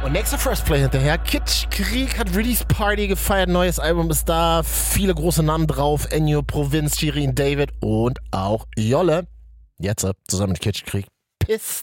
Und nächster First Play hinterher. Kitschkrieg hat Release Party gefeiert. Neues Album ist da. Viele große Namen drauf. Ennio, Provinz, Shirin David und auch Jolle. Jetzt zusammen mit Kitschkrieg. Pissed.